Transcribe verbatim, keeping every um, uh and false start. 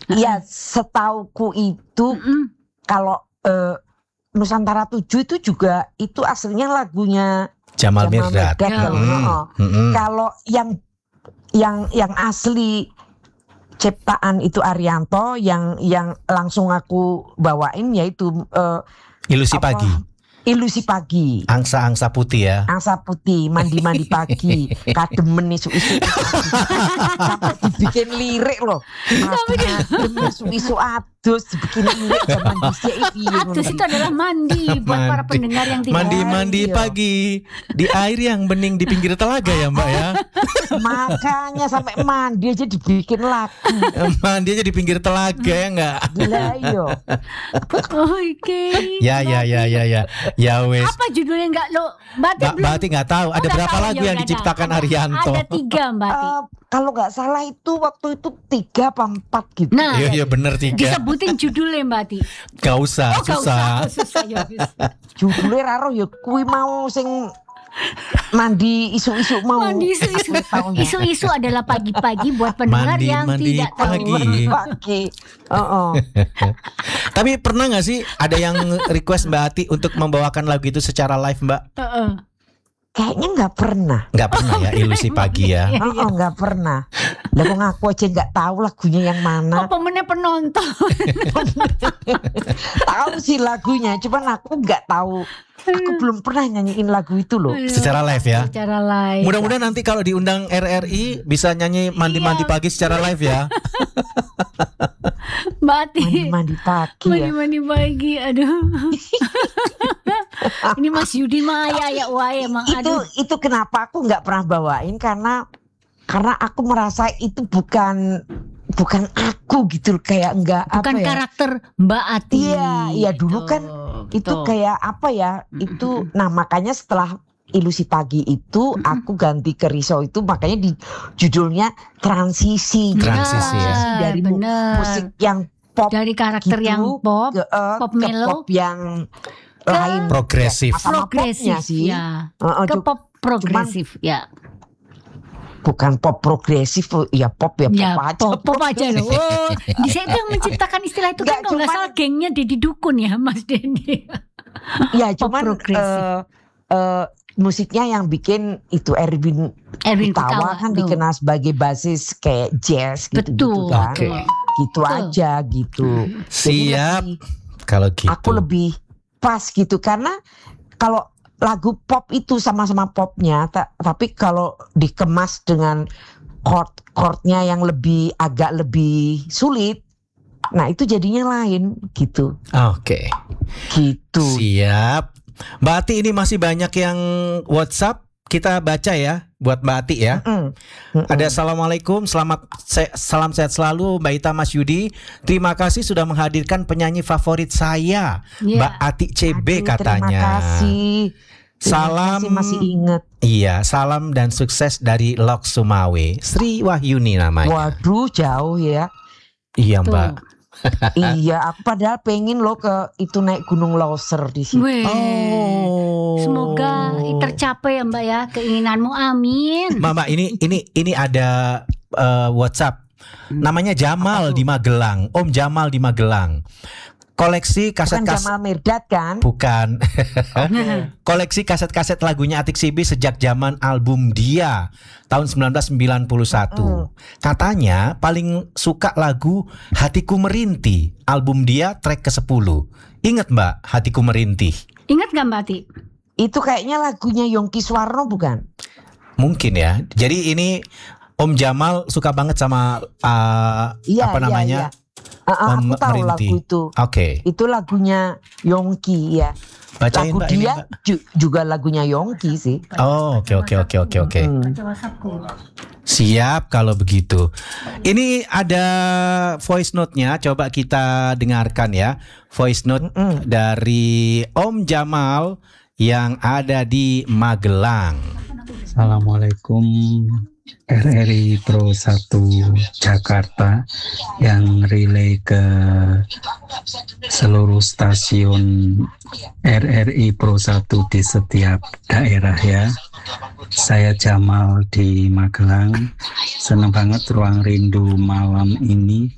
Iya, setauku itu Mm-mm. kalau eh, Nusantara tujuh itu juga itu aslinya lagunya Jamal Jamal Mirdad. Mirdad Ya. kalau Mm, heeh. mm-mm. Kalau yang yang yang asli ciptaan itu Arianto, yang yang langsung aku bawain yaitu eh, Ilusi apa, Pagi, Ilusi Pagi. angsa-angsa putih ya. Angsa putih, mandi-mandi pagi, kademen isu-isu sampai dibikin lirik loh. Kadem isu-isu adus dibikin lirik zaman dhisik iki. Adus itu adalah mandi buat para Mandi. pendengar yang tidak. Mandi-mandi Iya. pagi di air yang bening di pinggir telaga ya Mbak ya. Makanya sampai mandi aja dibikin lagu. Mandi aja di pinggir telaga ya enggak? Gila yo. Oke. Ya ya ya ya ya. Ya wes. Apa judulnya enggak lo? Mbak Mbak Mbak Ati nggak tahu ada nggak berapa tahu, lagu ya yang udah, diciptakan ada- Arianto. Ada tiga Mbak Ati. Eh, kalau nggak salah itu waktu itu tiga apa empat gitu. Nah, Iya iya bener tiga. disebutin judulnya Mbak Ati. Gak usah, Oh, gak susah. usah. Oh, susah ya. wis. Judulnya raro ya kui mau sing mandi isu-isu mau. Mandi isu-isu. Aku tahunya. Isu-isu adalah pagi-pagi buat pendengar Mandi, yang mandi tidak tahu. pagi. Pagi. Oh, oh. Tapi pernah nggak sih ada yang request Mbak Ati untuk membawakan lagu itu secara live Mbak? Heeh. Kayaknya nggak pernah. Nggak pernah ya, Ilusi Pagi ya. Iya, iya. Oh, nggak pernah. Lah kok ngaku aja nggak tahu lagunya yang Oh, mana. pemennya penonton. Tahu sih lagunya, cuman aku nggak tahu. Aku belum pernah nyanyiin lagu itu loh. Secara live ya. Secara live. Mudah-mudahan nanti kalau diundang R R I bisa nyanyi mandi-mandi Iya. pagi secara live ya. Mbak Ati. Mandi-mandi pagi ya. Mandi-mandi pagi, aduh. Ini Mas Yudi mah ya ya wah emang Itu aduh. itu kenapa aku nggak pernah bawain karena karena aku merasa itu bukan bukan aku gitu kayak enggak Bukan apa ya. karakter Mbak Ati. Iya, iya, dulu Gitu, kan Itu gitu. kayak apa ya? Itu nah makanya setelah Ilusi Pagi itu aku ganti ke Riso itu makanya di judulnya transisi. Transisi ya. Benar, Dari mu- benar. musik yang pop Dari karakter gitu, yang pop ke, eh, pop ke melo, pop yang ke lain Progresif. Ya, sama popnya progresif sih. ya. Eh, eh, Ke cu- pop progresif ya. bukan pop progresif ya pop ya pop Ya, aja. pop, pop aja loh. Oh, di saya yang menciptakan istilah itu Nggak, kan kalau nggak cuman- salah gengnya Deddy Dukun ya, Mas Dendi. Ya Pop cuman progresif. eh, eh, musiknya yang bikin itu Erwin Erwin Kutawa Kutawa kan tuh. dikenal sebagai basis kayak jazz gitu Betul. kan. Oke. Gitu Betul. aja gitu. Jadi Siap. lebih- Kalau gitu. aku lebih pas gitu karena kalau lagu pop itu sama-sama popnya ta- tapi kalau dikemas dengan chord chordnya yang lebih agak lebih sulit, nah itu jadinya lain gitu Oke. gitu. Siap. Mbak Ati ini masih banyak yang WhatsApp. Kita baca ya buat Mbak Ati ya. Mm. Mm-mm. Ada assalamualaikum, selamat se- salam sehat selalu Mbak Ita, Mas Yudi. Terima kasih sudah menghadirkan penyanyi favorit saya, Iya. Mbak Ati C B Aduh, katanya. Terima kasih. Terima Salam. kasih, masih inget. Iya, salam dan sukses dari Lok Sumawe. Sri Wahyuni namanya. Waduh jauh ya. Iya Tuh. Mbak. Iya, aku padahal pengen loh ke itu naik Gunung Loser di sini. Weh. Oh. Semoga tercapai ya Mbak ya keinginanmu, amin. Mama ini ini ini ada eh, WhatsApp. Namanya Jamal di Magelang. Om Jamal di Magelang. Koleksi Bukan kaset-kaset Jamal Mirdad kan? bukan. Koleksi kaset-kaset lagunya Atik Sibi sejak zaman album Dia tahun sembilan belas sembilan puluh satu. Katanya paling suka lagu Hatiku Merintih, album Dia track ke sepuluh. Ingat Mbak Hatiku Merintih? Ingat gak Mbak Ati? Itu kayaknya lagunya Yongki Suwarno bukan? Mungkin ya. Jadi ini Om Jamal suka banget sama uh, Iya, apa iya, namanya? iya. Ah, ah, Om aku tahu Merintih. lagu itu. Oke. Itu lagunya Yongki ya. Bacain Lagu Mbak ini, dia Mbak. ju- juga lagunya Yongki sih. Oh, oke oke oke oke oke. Hmm. Siap kalau begitu. Ini ada voice note-nya, coba kita dengarkan ya. Voice note Mm-mm. dari Om Jamal yang ada di Magelang. Assalamualaikum R R I Pro satu Jakarta yang relay ke seluruh stasiun R R I Pro satu di setiap daerah ya. Saya Jamal di Magelang. Senang banget Ruang Rindu malam ini